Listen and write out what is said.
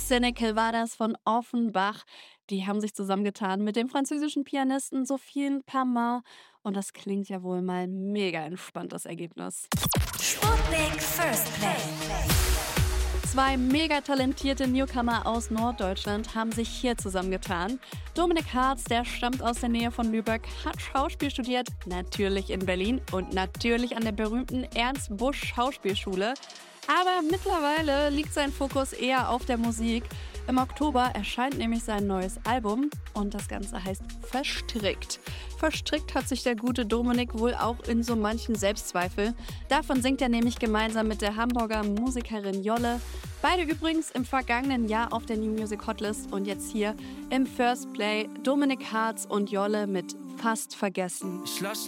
Cynical war das von Offenbach. Die haben sich zusammengetan mit dem französischen Pianisten Sophien Permin. Und das klingt ja wohl mal mega entspannt, das Ergebnis. Sputnik First Play. Zwei mega talentierte Newcomer aus Norddeutschland haben sich hier zusammengetan. Dominik Hartz, der stammt aus der Nähe von Lübeck, hat Schauspiel studiert, natürlich in Berlin und natürlich an der berühmten Ernst Busch Schauspielschule. Aber mittlerweile liegt sein Fokus eher auf der Musik. Im Oktober erscheint nämlich sein neues Album und das Ganze heißt Verstrickt. Verstrickt hat sich der gute Dominik wohl auch in so manchen Selbstzweifel. Davon singt er nämlich gemeinsam mit der Hamburger Musikerin Jolle. Beide übrigens im vergangenen Jahr auf der New Music Hotlist und jetzt hier im First Play Dominik Hartz und Jolle mit Fast vergessen.